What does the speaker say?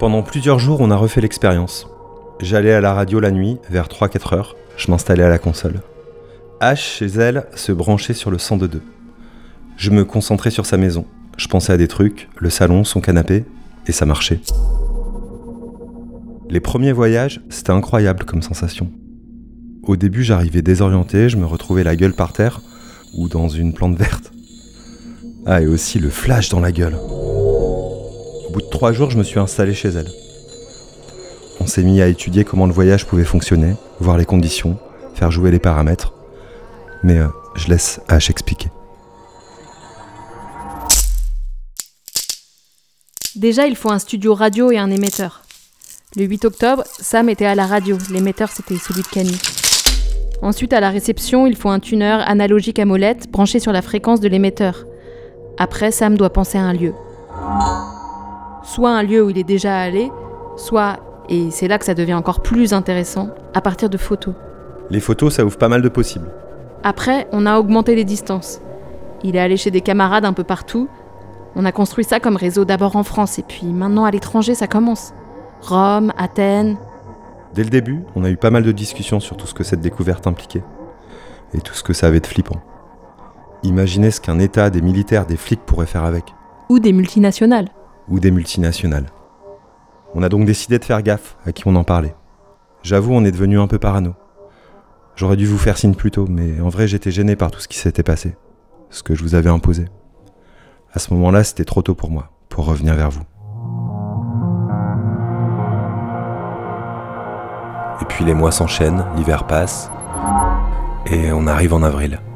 Pendant plusieurs jours, on a refait l'expérience. J'allais à la radio la nuit, vers 3-4 heures, je m'installais à la console. H, chez elle, se branchait sur le 102.2. Je me concentrais sur sa maison. Je pensais à des trucs, le salon, son canapé, et ça marchait. Les premiers voyages, c'était incroyable comme sensation. Au début, j'arrivais désorienté, je me retrouvais la gueule par terre, ou dans une plante verte. Ah, et aussi le flash dans la gueule. Au bout de 3 jours, je me suis installé chez elle. On s'est mis à étudier comment le voyage pouvait fonctionner, voir les conditions, faire jouer les paramètres. Mais je laisse H expliquer. Déjà, il faut un studio radio et un émetteur. Le 8 octobre, Sam était à la radio, l'émetteur c'était celui de Camille. Ensuite, à la réception, il faut un tuner analogique à molette branché sur la fréquence de l'émetteur. Après, Sam doit penser à un lieu. Soit un lieu où il est déjà allé, soit, et c'est là que ça devient encore plus intéressant, à partir de photos. Les photos, ça ouvre pas mal de possibles. Après, on a augmenté les distances. Il est allé chez des camarades un peu partout. On a construit ça comme réseau d'abord en France, et puis maintenant à l'étranger, ça commence. Rome, Athènes... Dès le début, on a eu pas mal de discussions sur tout ce que cette découverte impliquait. Et tout ce que ça avait de flippant. Imaginez ce qu'un État, des militaires, des flics pourraient faire avec. Ou des multinationales. Ou des multinationales. On a donc décidé de faire gaffe à qui on en parlait. J'avoue, on est devenu un peu parano. J'aurais dû vous faire signe plus tôt, mais en vrai, j'étais gêné par tout ce qui s'était passé. Ce que je vous avais imposé. À ce moment-là, c'était trop tôt pour moi, pour revenir vers vous. Et puis les mois s'enchaînent, l'hiver passe, et on arrive en avril.